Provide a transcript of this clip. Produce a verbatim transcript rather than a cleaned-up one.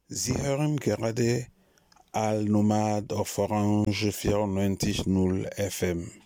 Sie hören gerade Al-Nomad auf Orange vierundneunzig Komma null F M.